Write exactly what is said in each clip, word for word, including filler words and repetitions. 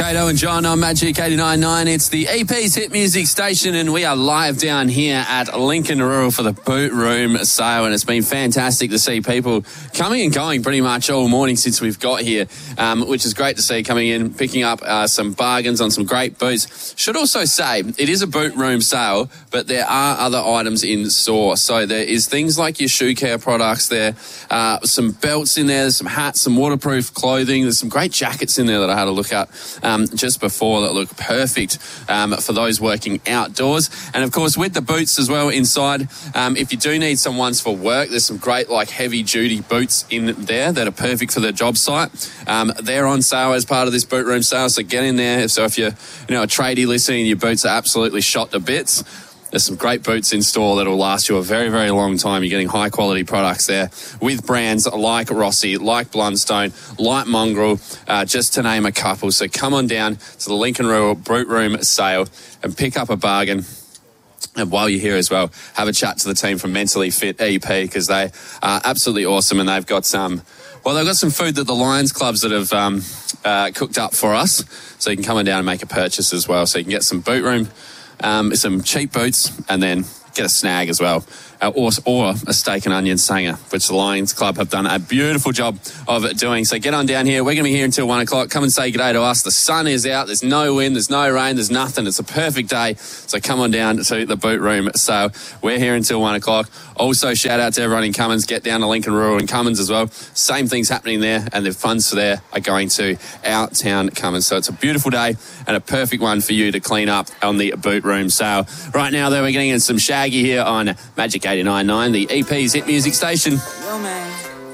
Kato and John on Magic eighty-nine point nine. It's the E P's Hit Music Station, and we are live down here at Lincoln Rural for the Boot Room sale, and it's been fantastic to see people coming and going pretty much all morning since we've got here, um, which is great to see, coming in, picking up uh, some bargains on some great boots. Should also say, it is a Boot Room sale, but there are other items in store. So there is things like your shoe care products there, uh, some belts in there, there's some hats, some waterproof clothing, there's some great jackets in there that I had a look at um, just before that look perfect um, for those working outdoors. And of course, with the boots as well inside, um, if you do need some ones for work, there's some great like heavy duty boots in there that are perfect for the job site. Um, they're on sale as part of this Boot Room sale, so get in there. So if you're you know a tradie listening, your boots are absolutely shot to bits. There's some great boots in store that will last you a very, very long time. You're getting high quality products there with brands like Rossi, like Blundstone, like Mongrel, uh, just to name a couple. So come on down to the Lincoln Rural Boot Room sale and pick up a bargain. And while you're here as well, have a chat to the team from Mentally Fit E P, because they are absolutely awesome, and they've got some, well, they've got some food that the Lions clubs that have um, uh, cooked up for us. So you can come on down and make a purchase as well. So you can get some Boot Room, Um, some cheap boots, and then get a snag as well, uh, or, or a steak and onion sanger, which the Lions Club have done a beautiful job of doing. So get on down here. We're going to be here until one o'clock. Come and say good day to us. The sun is out. There's no wind. There's no rain. There's nothing. It's a perfect day. So come on down to the Boot Room. So we're here until one o'clock. Also, shout out to everyone in Cummins. Get down to Lincoln Rural and Cummins as well. Same things happening there, and the funds for there are going to our town Cummins. So it's a beautiful day and a perfect one for you to clean up on the Boot Room sale. Right now, though, we're getting in some Shaggy here on Magic eighty-nine point nine, the E P's Hit Music Station. Yo, man.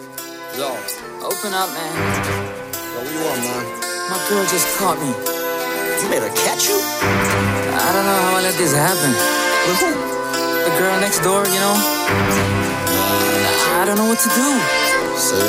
Yo. Open up, man. Yo, what you want, man? My girl just caught me. You made her catch you? I don't know how I let this happen. With who? The girl next door, you know? I don't know what to do. Say